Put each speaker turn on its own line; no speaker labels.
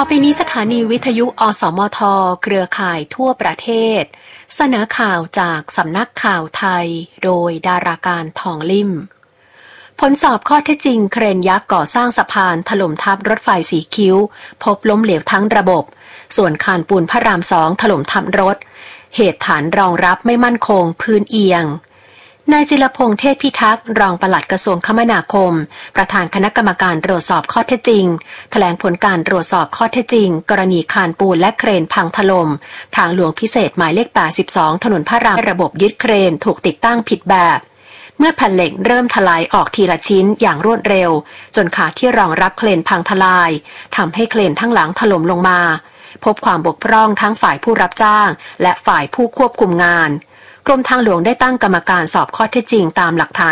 อไปนี้สถานีวิทยุอสมทเครือข่ายทั่วประเทศเสนอข่าวจากสำนักข่าวไทยโดยดาราการทองลิ่มผลสอบข้อเท็จจริงเครนยักษ์ก่อสร้างสะพานถล่มทับรถไฟสีคิ้วพบล้มเหลวทั้งระบบส่วนคานปูนพระราม2ถล่มทับรถเหตุฐานรองรับไม่มั่นคงพื้นเอียงนายจิรพงษ์เทพพิทักษ์รองปลัดกระทรวงคมนาคมประธานคณะกรรมการตรวจสอบข้อเท็จจริงแถลงผลการตรวจสอบข้อเท็จจริงกรณีคานปูนและเครนพังถล่มทางหลวงพิเศษหมายเลข82ถนนพระรามระบบยึดเครนถูกติดตั้งผิดแบบเมื่อแผ่นเหล็กเริ่มทลายออกทีละชิ้นอย่างรวดเร็วจนขาที่รองรับเครนพังทลายทำให้เครนทั้งหลังถล่มลงมาพบความบกพร่องทั้งฝ่ายผู้รับจ้างและฝ่ายผู้ควบคุมงานกรมทางหลวงได้ตั้งกรรมการสอบข้อเท็จจริงตามหลักฐาน